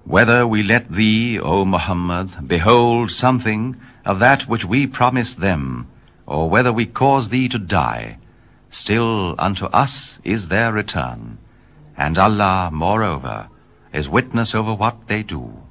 Whether we let thee, O Muhammad, behold something of that which we promised them, or whether we cause thee to die, still unto us is their return, and Allah, moreover, is witness over what they do.